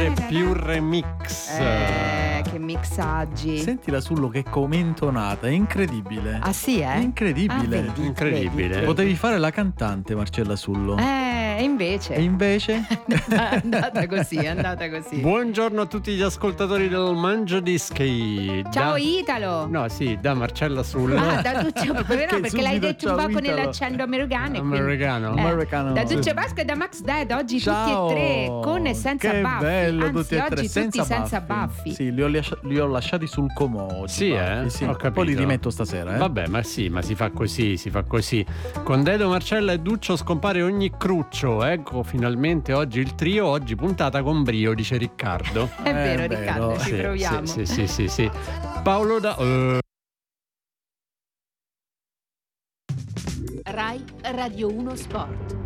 sempre più remix. Che mixaggi. Senti la Sullo che commentonata, è incredibile. Ah sì, Incredibile. Ah, vedi, Incredibile. Potevi fare la cantante, Marcella Sullo. E invece E invece? è andata così, è andata così. Buongiorno a tutti gli ascoltatori del Mangia Dischi. Ciao Italo. No, sì, da Marcella Sullo. Da Duccio, perché l'hai subito detto un ciao, po' con Italo. l'accento americano. e quindi- Americano. Americano. Da Duccio Vasco e da Max Dead, oggi Ciao. tutti e tre con e senza che baffi. bello, Anzi, tutti e tre oggi tutti senza baffi. Sì, li ho lasciati sul comodo. Sì, Sì. ho capito. Poi li rimetto stasera, Vabbè, ma sì, ma si fa così, si fa così. Con Dedo, Marcella e Duccio scompare ogni cruccio. Ecco, finalmente oggi il trio, oggi puntata con brio, dice Riccardo. È vero, vero. Riccardo, ci Sì, proviamo. sì. Paolo da Rai Radio 1 Sport.